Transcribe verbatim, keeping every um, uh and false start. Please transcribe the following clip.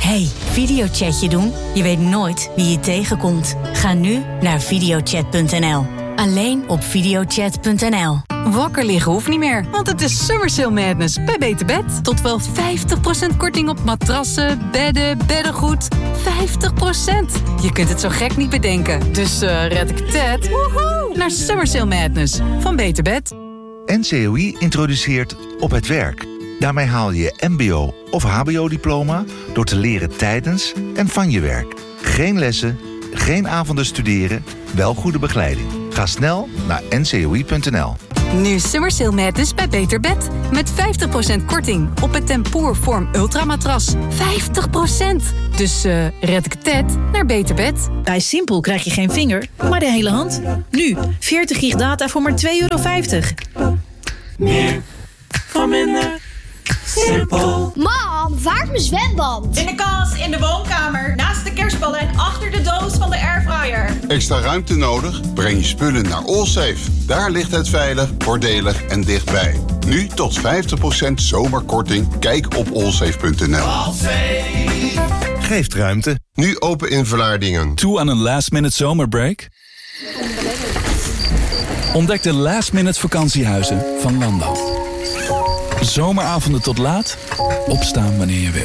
Hey, videochatje doen? Je weet nooit wie je tegenkomt. Ga nu naar videochat punt n l. Alleen op videochat punt n l. Wakker liggen hoeft niet meer, want het is Summer Sale Madness bij Beter Bed. Tot wel vijftig procent korting op matrassen, bedden, beddengoed. vijftig procent. Je kunt het zo gek niet bedenken. Dus uh, red ik het woehoe, naar Summer Sale Madness van Beter Bed. N C O I introduceert Op het Werk. Daarmee haal je je mbo- of hbo-diploma door te leren tijdens en van je werk. Geen lessen, geen avonden studeren, wel goede begeleiding. Ga snel naar n c o i punt n l. Nu Summer Sale Madness bij Beter Bed. Met vijftig procent korting op het Tempoor Form Ultramatras. vijftig procent. Dus uh, red ik het naar Beter Bed. Bij Simpel krijg je geen vinger, maar de hele hand. Nu, veertig gig data voor maar twee euro vijftig. Meer voor minder. Simpel. Mam, waar is mijn zwembad? In de kast, in de woonkamer, naast de kerstballen en achter de doos van de airfryer. Extra ruimte nodig? Breng je spullen naar Allsafe. Daar ligt het veilig, voordelig en dichtbij. Nu tot vijftig procent zomerkorting. Kijk op allsafe punt n l. Allsafe geeft ruimte. Nu open in Vlaardingen. Toe aan een last-minute zomerbreak? Ontdek de last-minute vakantiehuizen van Lando. Zomeravonden tot laat, opstaan wanneer je wil.